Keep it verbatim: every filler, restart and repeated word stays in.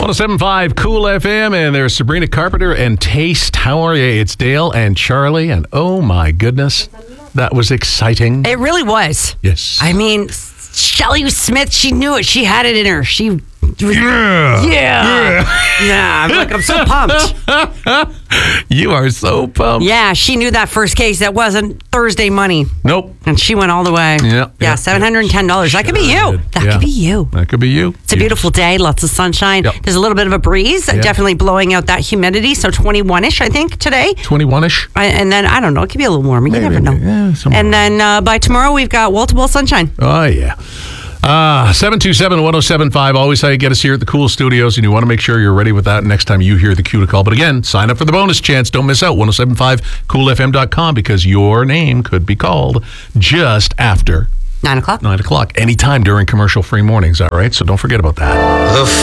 one oh seven point five Cool F M, and there's Sabrina Carpenter and Taste. How are you? It's Dale and Charlie, and oh my goodness, that was exciting. It really was. Yes. I mean, Shelly Smith, she knew it. She had it in her. She was, Yeah. yeah. Yeah. Yeah. I'm like, I'm so pumped. You are so pumped. Yeah, she knew that first case. That wasn't Thursday money. Nope. And she went all the way. Yeah. Yeah, yeah seven hundred ten dollars. yeah. That could be you. Sure That yeah. could be you. That could be you. It's a beautiful day. Lots of sunshine. Yep. There's a little bit of a breeze. Yeah. Definitely blowing out that humidity. So twenty-one-ish, I think, today. twenty-one-ish? I, and then, I don't know. It could be a little warmer. You Maybe, never know. yeah, somewhere. and then uh, by tomorrow, we've got wall-to-wall sunshine. Oh, yeah. Uh, seven two seven, one oh seven five. Always how you get us here at the Cool Studios, and you want to make sure you're ready with that next time you hear the cue to call. But again, sign up for the bonus chance. Don't miss out. ten seventy-five cool f m dot com, because your name could be called just after Nine o'clock. nine o'clock. Anytime during commercial-free mornings, all right? So don't forget about that. The